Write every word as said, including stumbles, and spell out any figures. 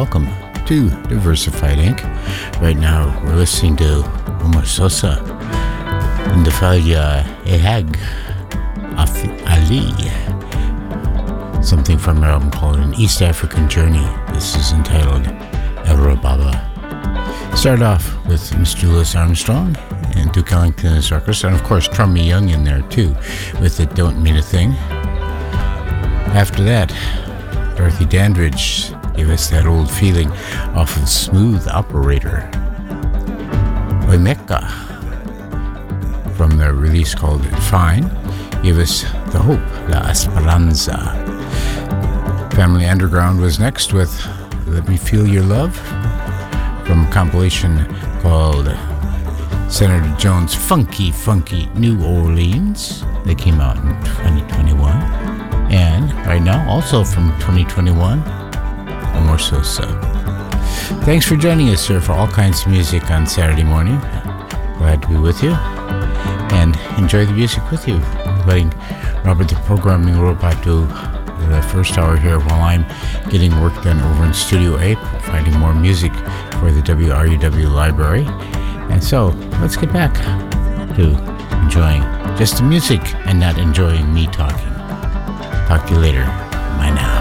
welcome to Diversified Incorporated. Right now, we're listening to Omar Sosa and Dafalia Ehag Ali. Something from their album called An East African Journey. This is entitled El Rababa. Started off with Mister Louis Armstrong and Duke Ellington's Orchestra, and of course Trummy Young in there too, with It Don't Mean a Thing. After that, Dorothy Dandridge gave us that old feeling off of Smooth Operator. Oimeka, from their release called Fine, gave us The Hope, La Esperanza. Family Underground was next with Let Me Feel Your Love, from a compilation called Senator Jones' Funky Funky New Orleans. They came out in twenty twenty-one. And right now, also from twenty twenty-one, Omar Sosa. Thanks for joining us, sir, for all kinds of music on Saturday morning. Glad to be with you and enjoy the music with you. Letting Robert the Programming Robot do the first hour here while I'm getting work done over in Studio A, finding more music for the W R U W library. And so, let's get back to enjoying just the music and not enjoying me talking. Talk to you later. Bye now.